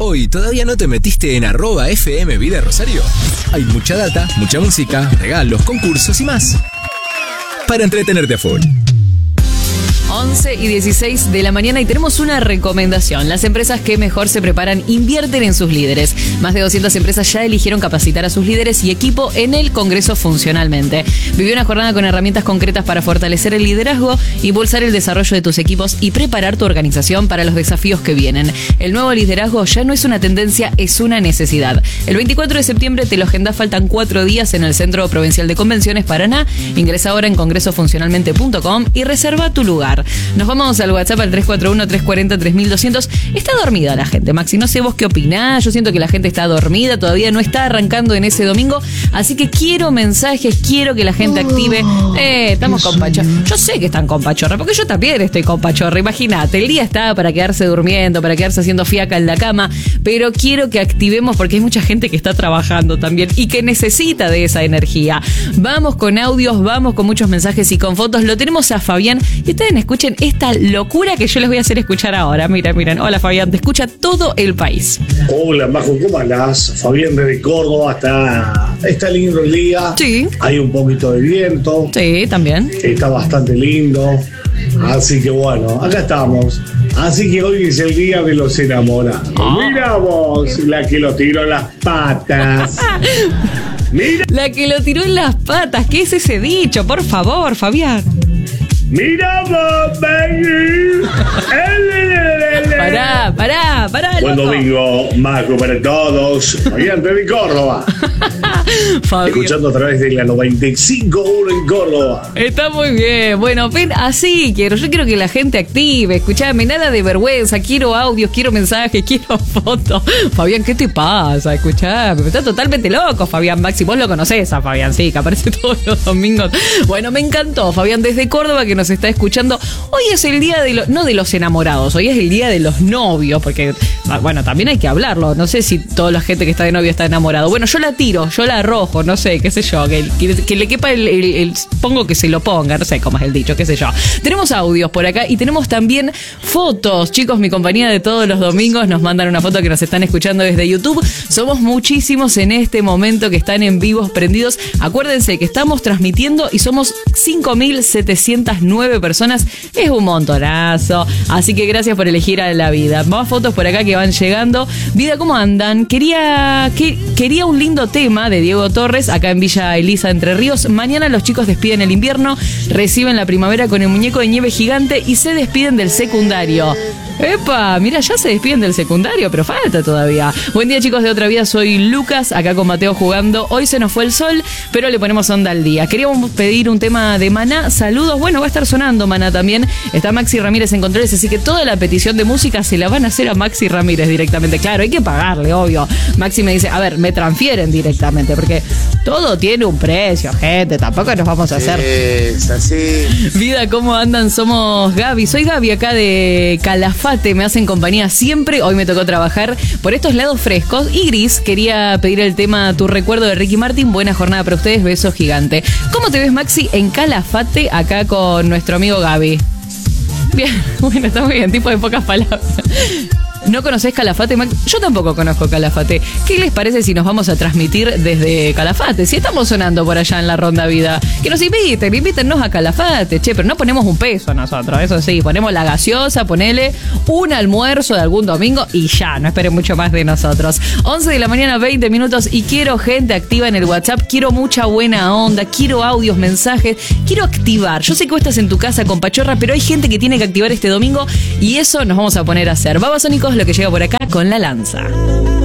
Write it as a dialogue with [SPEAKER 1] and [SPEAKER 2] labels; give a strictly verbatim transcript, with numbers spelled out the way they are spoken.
[SPEAKER 1] Hoy todavía no te metiste en arroba F M Vida Rosario. Hay mucha data, mucha música, regalos, concursos y más para entretenerte a full.
[SPEAKER 2] once y dieciséis de la mañana y tenemos una recomendación. Las empresas que mejor se preparan invierten en sus líderes. Más de doscientas empresas ya eligieron capacitar a sus líderes y equipo en el Congreso Funcionalmente. Viví una jornada con herramientas concretas para fortalecer el liderazgo, impulsar el desarrollo de tus equipos y preparar tu organización para los desafíos que vienen. El nuevo liderazgo ya no es una tendencia, es una necesidad. El veinticuatro de septiembre te lo agendás, faltan cuatro días en el Centro Provincial de Convenciones Paraná. Ingresa ahora en congreso funcionalmente punto com y reserva tu lugar. Nos vamos al WhatsApp al tres cuatro uno, tres cuatro cero, tres mil doscientos. Está dormida la gente, Maxi. No sé vos qué opinás. Yo siento que la gente está dormida, todavía no está arrancando en ese domingo. Así que quiero mensajes, quiero que la gente active. Eh, estamos con pachorra. Yo sé que están con pachorra, porque yo también estoy con pachorra. Imagínate, el día está para quedarse durmiendo, para quedarse haciendo fiaca en la cama. Pero quiero que activemos porque hay mucha gente que está trabajando también y que necesita de esa energía. Vamos con audios, vamos con muchos mensajes y con fotos. Lo tenemos a Fabián y ustedes escuchen esta locura que yo les voy a hacer escuchar ahora. Mira, miren. Hola, Fabián, te escucha todo el país.
[SPEAKER 3] Hola, Majo, ¿cómo andás? Fabián desde Córdoba. Está, está lindo el día.
[SPEAKER 2] Sí.
[SPEAKER 3] Hay un poquito de viento.
[SPEAKER 2] Sí, también.
[SPEAKER 3] Está bastante lindo. Así que bueno, acá estamos. Así que hoy es el día de los enamorados.
[SPEAKER 2] Oh.
[SPEAKER 3] Mira vos, la que lo tiró en las patas. Mira.
[SPEAKER 2] La que lo tiró en las patas. ¿Qué es ese dicho? Por favor, Fabián.
[SPEAKER 3] Mira vos, baby.
[SPEAKER 2] Pará, pará, pará.
[SPEAKER 3] Buen
[SPEAKER 2] loco.
[SPEAKER 3] domingo, Majo, para todos. Fabián desde Córdoba.
[SPEAKER 2] Fabián.
[SPEAKER 3] Escuchando a través de la noventa y cinco punto uno en Córdoba.
[SPEAKER 2] Está muy bien. Bueno, ven, así quiero. Yo quiero que la gente active. Escuchame, nada de vergüenza. Quiero audios, quiero mensajes, quiero fotos. Fabián, ¿qué te pasa? Escuchame. Está totalmente loco, Fabián. Maxi, vos lo conocés a Fabián, sí, que aparece todos los domingos. Bueno, me encantó, Fabián, desde Córdoba, que nos está escuchando. Hoy es el día de los, no de los enamorados, hoy es el día de los novios, porque, bueno, también hay que hablarlo. No sé si toda la gente que está de novio está enamorado. Bueno, yo la tiro, yo la arrojo, no sé, qué sé yo, que, que, que le quepa el, el, el... Pongo que se lo ponga, no sé cómo es el dicho, qué sé yo. Tenemos audios por acá y tenemos también fotos. Chicos, mi compañía de todos los domingos nos mandan una foto que nos están escuchando desde YouTube. Somos muchísimos en este momento que están en vivos prendidos. Acuérdense que estamos transmitiendo y somos cinco mil setecientas nueve personas. Es un montonazo. Así que gracias por elegir a la vida. Más fotos por acá que van llegando. Vida, ¿cómo andan? Quería, que, quería un lindo tema de Diego Torres acá en Villa Elisa, Entre Ríos. Mañana los chicos despiden el invierno, reciben la primavera con el muñeco de nieve gigante y se despiden del secundario. ¡Epa! Mira, ya se despiden del secundario, pero falta todavía. Buen día, chicos de Otra Vida, soy Lucas, acá con Mateo jugando. Hoy se nos fue el sol, pero le ponemos onda al día. Queríamos pedir un tema de Maná. Saludos. Bueno, va a estar sonando Maná también. Está Maxi Ramírez en controles, así que toda la petición de música se la van a hacer a Maxi Ramírez directamente. Claro, hay que pagarle, obvio. Maxi me dice, a ver, me transfieren directamente, porque todo tiene un precio, gente. Tampoco nos vamos a hacer.
[SPEAKER 4] Es así.
[SPEAKER 2] Vida, ¿cómo andan? Somos Gaby. Soy Gaby acá de Calafate. Me hacen compañía siempre. Hoy me tocó trabajar por estos lados frescos. Y Gris quería pedir el tema Tu Recuerdo de Ricky Martin. Buena jornada para ustedes. Beso gigante. ¿Cómo te ves, Maxi, en Calafate acá con nuestro amigo Gaby? Bien, bueno, está muy bien. Tipo de pocas palabras. ¿No conocés Calafate, Max? Yo tampoco conozco Calafate. ¿Qué les parece si nos vamos a transmitir desde Calafate? Si estamos sonando por allá en la Ronda Vida, que nos inviten, invítennos a Calafate, che, pero no ponemos un peso nosotros, eso sí, ponemos la gaseosa, ponele un almuerzo de algún domingo y ya, no esperen mucho más de nosotros. once de la mañana, veinte minutos, y quiero gente activa en el WhatsApp, quiero mucha buena onda, quiero audios, mensajes, quiero activar. Yo sé que vos estás en tu casa con pachorra, pero hay gente que tiene que activar este domingo y eso nos vamos a poner a hacer. Babasónicos, lo que llega por acá con La Lanza.